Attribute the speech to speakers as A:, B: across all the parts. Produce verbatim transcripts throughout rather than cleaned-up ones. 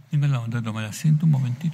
A: Tengan la bondad de tomar asiento un momentito.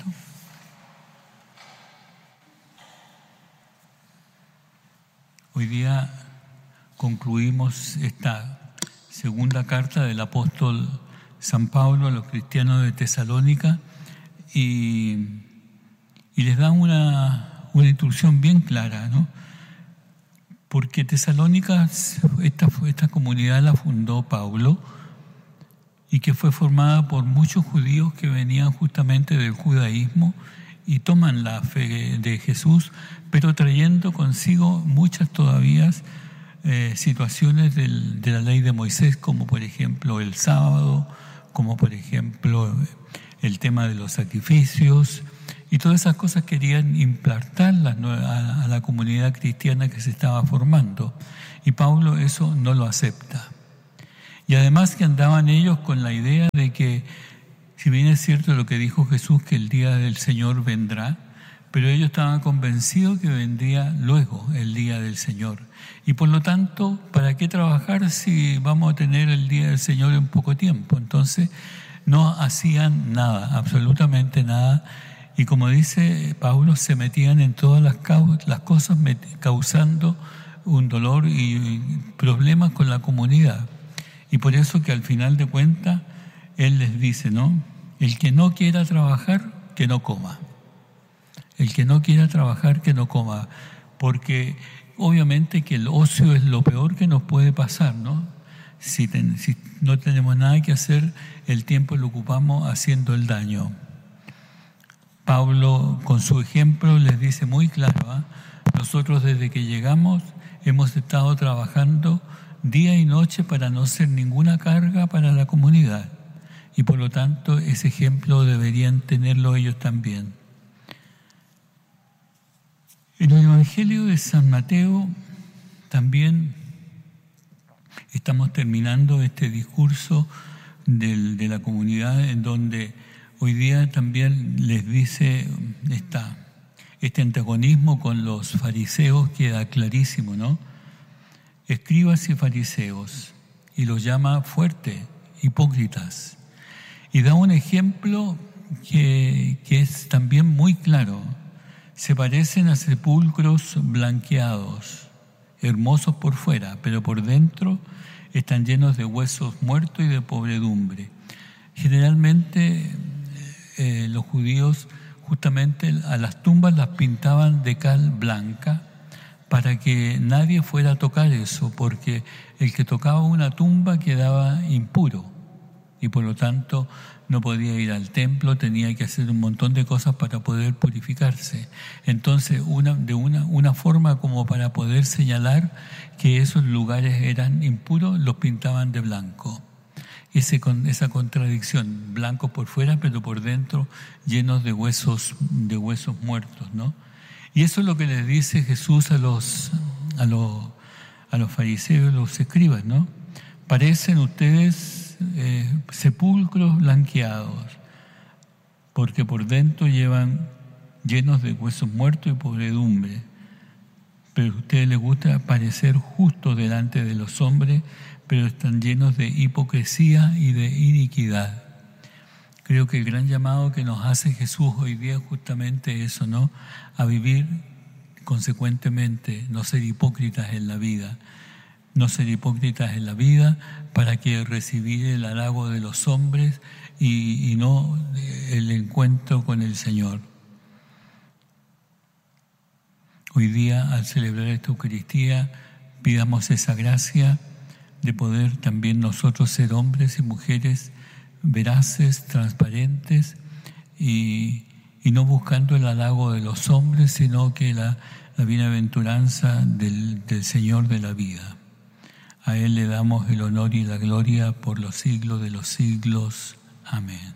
A: Hoy día concluimos esta segunda carta del apóstol San Pablo a los cristianos de Tesalónica y, y les da una, una instrucción bien clara, ¿no? Porque Tesalónica, esta, esta comunidad la fundó Pablo y que fue formada por muchos judíos que venían justamente del judaísmo y toman la fe de Jesús, pero trayendo consigo muchas todavía eh, situaciones del, de la ley de Moisés, como por ejemplo el sábado, como por ejemplo el tema de los sacrificios, y todas esas cosas querían implantarlas a, a la comunidad cristiana que se estaba formando, y Pablo eso no lo acepta. Y además que andaban ellos con la idea de que, si bien es cierto lo que dijo Jesús, que el día del Señor vendrá, pero ellos estaban convencidos que vendría luego el día del Señor. Y por lo tanto, ¿para qué trabajar si vamos a tener el día del Señor en poco tiempo? Entonces, no hacían nada, absolutamente nada. Y como dice Pablo, se metían en todas las, las cosas, causando un dolor y problemas con la comunidad. Y por eso que al final de cuentas, él les dice, ¿no? El que no quiera trabajar, que no coma. El que no quiera trabajar, que no coma. Porque obviamente que el ocio es lo peor que nos puede pasar, ¿no? Si, ten, si no tenemos nada que hacer, el tiempo lo ocupamos haciendo el daño. Pablo, con su ejemplo, les dice muy claro, ¿eh? Nosotros desde que llegamos hemos estado trabajando día y noche para no ser ninguna carga para la comunidad. Y por lo tanto, ese ejemplo deberían tenerlo ellos también. En el Evangelio de San Mateo también estamos terminando este discurso del, de la comunidad, en donde hoy día también les dice esta, este antagonismo con los fariseos queda clarísimo, ¿no? Escribas y fariseos, y los llama fuerte, hipócritas. Y da un ejemplo que, que es también muy claro. Se parecen a sepulcros blanqueados, hermosos por fuera, pero por dentro están llenos de huesos muertos y de podredumbre. Generalmente eh, los judíos justamente a las tumbas las pintaban de cal blanca para que nadie fuera a tocar eso, porque el que tocaba una tumba quedaba impuro y por lo tanto no podía ir al templo, tenía que hacer un montón de cosas para poder purificarse. Entonces, una, de una, una forma como para poder señalar que esos lugares eran impuros, los pintaban de blanco. Ese, con, esa contradicción, blancos por fuera, pero por dentro llenos de huesos, de huesos muertos, ¿no? Y eso es lo que les dice Jesús a los, a los, a los fariseos, los escribas, ¿no? Parecen ustedes eh, sepulcros blanqueados, porque por dentro llevan llenos de huesos muertos y podredumbre. Pero a ustedes les gusta parecer justos delante de los hombres, pero están llenos de hipocresía y de iniquidad. Creo que el gran llamado que nos hace Jesús hoy día es justamente eso, ¿no? A vivir consecuentemente, no ser hipócritas en la vida. No ser hipócritas en la vida para que recibir el halago de los hombres y, y no el encuentro con el Señor. Hoy día, al celebrar esta Eucaristía, pidamos esa gracia de poder también nosotros ser hombres y mujeres veraces, transparentes y, y no buscando el halago de los hombres, sino que la, la bienaventuranza del, del Señor de la vida. A Él le damos el honor y la gloria por los siglos de los siglos. Amén.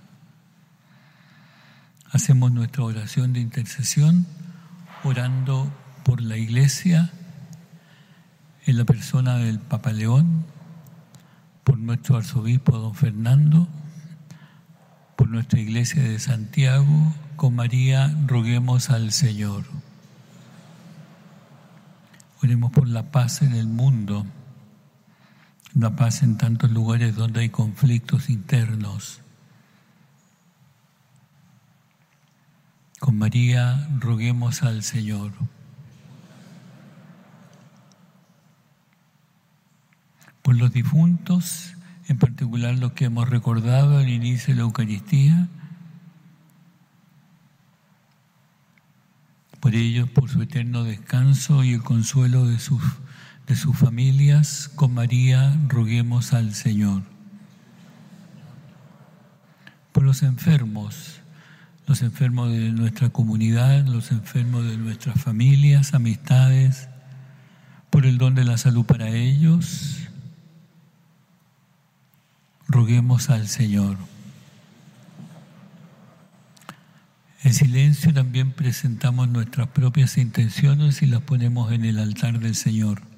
A: Hacemos nuestra oración de intercesión orando por la Iglesia en la persona del Papa León, por nuestro arzobispo don Fernando, por nuestra Iglesia de Santiago. Con María roguemos al Señor. Oremos por la paz en el mundo, la paz en tantos lugares donde hay conflictos internos. Con María roguemos al Señor. Por los difuntos, en particular los que hemos recordado al inicio de la Eucaristía, por ellos, por su eterno descanso y el consuelo de sus, de sus familias, con María roguemos al Señor. Por los enfermos, los enfermos de nuestra comunidad, los enfermos de nuestras familias, amistades, por el don de la salud para ellos, roguemos al Señor. En silencio también presentamos nuestras propias intenciones y las ponemos en el altar del Señor.